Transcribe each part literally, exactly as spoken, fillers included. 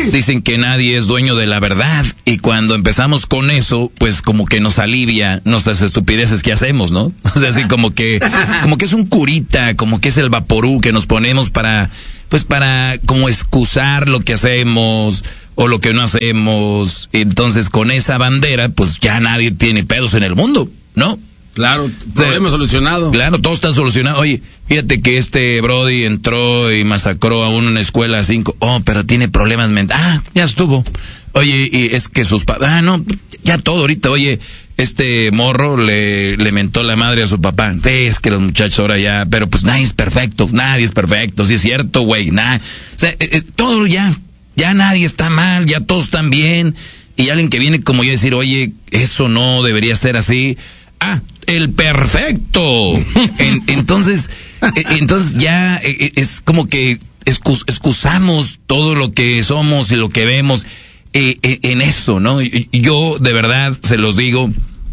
dicen que nadie es dueño de la verdad. Y cuando empezamos con eso, pues como que nos alivia nuestras estupideces que hacemos, ¿no? O sea, así como que, como que es un curita, como que es el vaporú que nos ponemos para, pues para como excusar lo que hacemos o lo que no hacemos. Entonces con esa bandera, pues ya nadie tiene pedos en el mundo, ¿no? Claro, problema solucionado. Claro, todo está solucionado. Oye, fíjate que este Brody entró y masacró a uno en una escuela a cinco. Oh, pero tiene problemas mentales. Ah, ya estuvo. Oye, y es que sus papás... Ah, no, ya todo ahorita. Oye, este morro le, le mentó la madre a su papá. Sí, es que los muchachos ahora ya... Pero pues nadie es perfecto, nadie es perfecto. Sí es cierto, güey, nada. O sea, es, es, todo ya, ya nadie está mal, ya todos están bien. Y alguien que viene como yo a decir, oye, eso no debería ser así... Ah, el perfecto. En, entonces, entonces ya es como que excus, excusamos todo lo que somos y lo que vemos eh, eh, en eso, ¿no? Yo de verdad se los digo,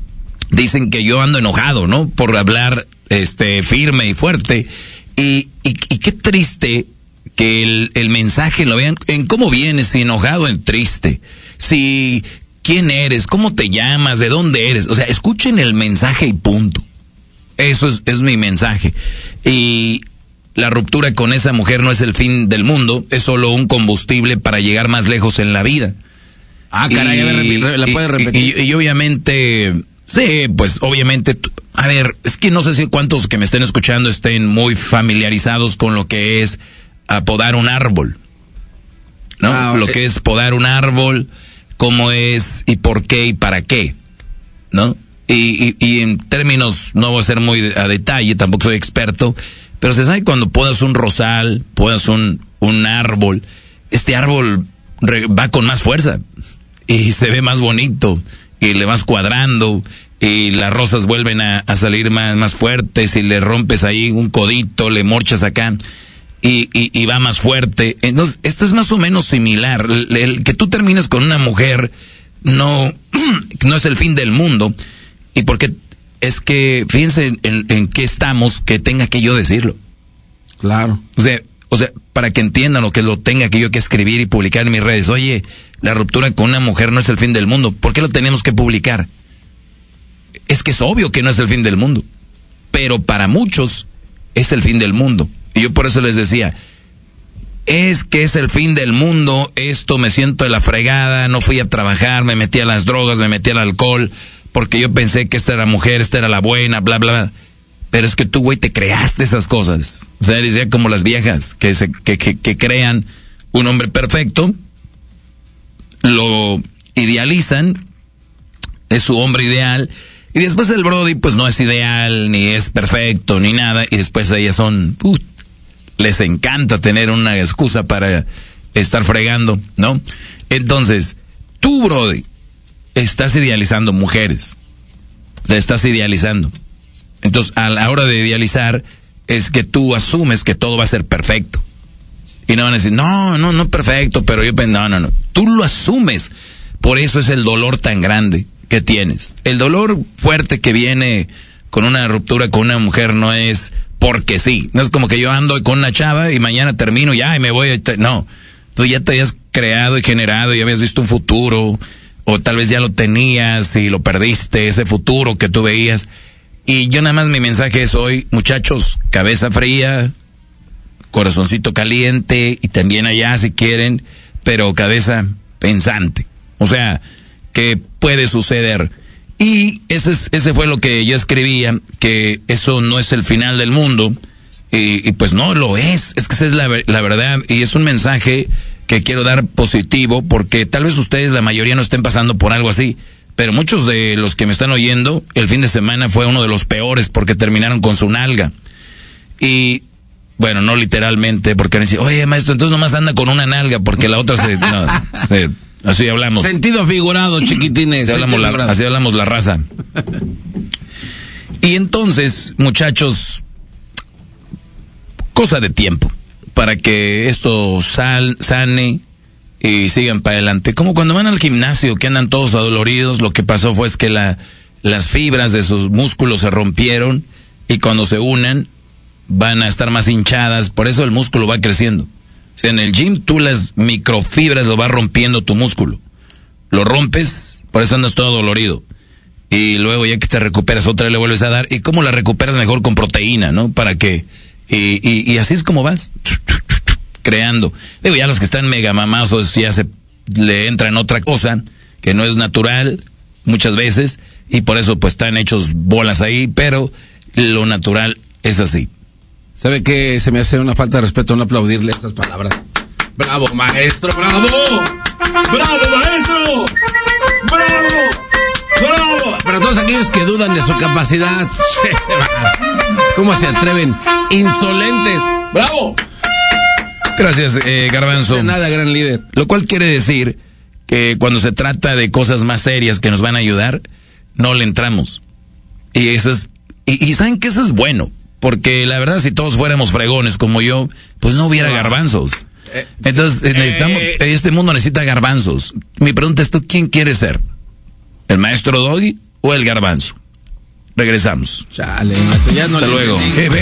dicen que yo ando enojado, ¿no? Por hablar este firme y fuerte. Y, y, y qué triste que el, el mensaje lo vean en cómo vienes, si enojado, en triste. Si... ¿Quién eres? ¿Cómo te llamas? ¿De dónde eres? O sea, escuchen el mensaje y punto. Eso es, es mi mensaje. Y la ruptura con esa mujer no es el fin del mundo, es solo un combustible para llegar más lejos en la vida. Ah, caray, y, a ver, ¿la puedes repetir? Y, y, y obviamente, sí, pues obviamente, a ver, es que no sé si cuántos que me estén escuchando estén muy familiarizados con lo que es podar un árbol. ¿No? Ah, okay. Lo que es podar un árbol... cómo es y por qué y para qué, ¿no? Y, y, y en términos, no voy a ser muy a detalle, tampoco soy experto, pero se sabe cuando podas un rosal, podas un, un árbol, este árbol re, va con más fuerza y se ve más bonito y le vas cuadrando y las rosas vuelven a, a salir más, más fuertes y le rompes ahí un codito, le morchas acá. Y, y, y va más fuerte. Entonces, esto es más o menos similar. El, el que tú termines con una mujer no, no es el fin del mundo. Y porque es que, fíjense en, en, en qué estamos, que tenga que yo decirlo. Claro. O sea, o sea, para que entiendan lo que lo tenga que yo que escribir y publicar en mis redes. Oye, la ruptura con una mujer no es el fin del mundo. ¿Por qué lo tenemos que publicar? Es que es obvio que no es el fin del mundo. Pero para muchos es el fin del mundo. Y yo por eso les decía, es que es el fin del mundo, esto me siento de la fregada, no fui a trabajar, me metí a las drogas, me metí al alcohol, porque yo pensé que esta era mujer, esta era la buena, bla, bla, bla. Pero es que tú, güey, te creaste esas cosas. O sea, eres ya como las viejas, que, se, que, que, que crean un hombre perfecto, lo idealizan, es su hombre ideal, y después el Brody, pues no es ideal, ni es perfecto, ni nada, y después ellas son... Uh, les encanta tener una excusa para estar fregando, ¿no? Entonces, tú, Brody, estás idealizando mujeres. O sea, estás idealizando. Entonces, a la hora de idealizar, es que tú asumes que todo va a ser perfecto. Y no van a decir, no, no, no perfecto, pero yo... No, no, no. Tú lo asumes. Por eso es el dolor tan grande que tienes. El dolor fuerte que viene con una ruptura con una mujer no es... porque sí, no es como que yo ando con una chava y mañana termino ya y me voy. No, tú ya te habías creado y generado y habías visto un futuro, o tal vez ya lo tenías y lo perdiste, ese futuro que tú veías. Y yo nada más mi mensaje es hoy, muchachos, cabeza fría, corazoncito caliente y también allá si quieren, pero cabeza pensante. O sea, que puede suceder. Y ese, es, ese fue lo que yo escribía, que eso no es el final del mundo, y, y pues no lo es, es que esa es la, la verdad, y es un mensaje que quiero dar positivo, porque tal vez ustedes, la mayoría, no estén pasando por algo así, pero muchos de los que me están oyendo, el fin de semana fue uno de los peores, porque terminaron con su nalga, y bueno, no literalmente, porque me decían, oye maestro, entonces nomás anda con una nalga, porque la otra se... No, se así hablamos. Sentido figurado, chiquitines. Así hablamos, la, así hablamos la raza. Y entonces, muchachos, cosa de tiempo para que esto sal, sane y sigan para adelante. Como cuando van al gimnasio, que andan todos adoloridos, lo que pasó fue es que la, las fibras de sus músculos se rompieron y cuando se unan van a estar más hinchadas, por eso el músculo va creciendo. O sea, en el gym tú las microfibras lo vas rompiendo tu músculo. Lo rompes, por eso andas todo dolorido. Y luego ya que te recuperas otra vez le vuelves a dar. ¿Y cómo la recuperas mejor? Con proteína, ¿no? Para que... Y, y, y así es como vas creando. Digo, ya los que están mega mamasos ya se le entran otra cosa que no es natural muchas veces. Y por eso pues están hechos bolas ahí. Pero lo natural es así. ¿Sabe qué? Se me hace una falta de respeto no aplaudirle estas palabras. ¡Bravo, maestro! ¡Bravo! ¡Bravo, maestro! ¡Bravo! ¡Bravo! Para todos aquellos que dudan de su capacidad, ¿cómo se atreven? ¡Insolentes! ¡Bravo! Gracias, eh, Garbanzo. De nada, gran líder. Lo cual quiere decir que cuando se trata de cosas más serias que nos van a ayudar, no le entramos. Y eso es, y, y saben que eso es bueno, porque la verdad si todos fuéramos fregones como yo, pues no hubiera garbanzos. Entonces necesitamos, este mundo necesita garbanzos. Mi pregunta es, ¿tú quién quieres ser? ¿El maestro Doggy o el garbanzo? Regresamos. Chale, maestro, ya no Hasta le luego. entendí.